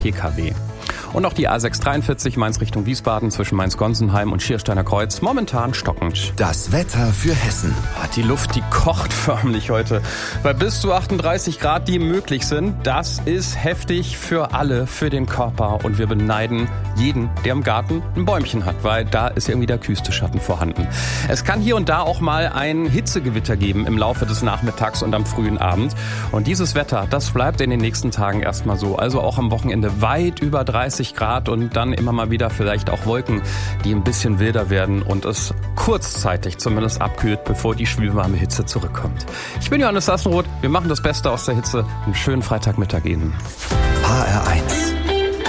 PKW. Und auch die A643 Mainz Richtung Wiesbaden zwischen Mainz-Gonsenheim und Schiersteiner Kreuz momentan stockend. Das Wetter für Hessen. Die Luft, die kocht förmlich heute. Bei bis zu 38 Grad, die möglich sind. Das ist heftig für alle, für den Körper. Und wir beneiden jeden, der im Garten ein Bäumchen hat, weil da ist irgendwie der kühlste Schatten vorhanden. Es kann hier und da auch mal ein Hitzegewitter geben im Laufe des Nachmittags und am frühen Abend. Und dieses Wetter, das bleibt in den nächsten Tagen erstmal so. Also auch am Wochenende weit über 30 Grad und dann immer mal wieder vielleicht auch Wolken, die ein bisschen wilder werden und es kurzzeitig zumindest abkühlt, bevor die schwülwarme Hitze zurückkommt. Ich bin Johannes Sassenroth, wir machen das Beste aus der Hitze. Einen schönen Freitagmittag Ihnen. HR1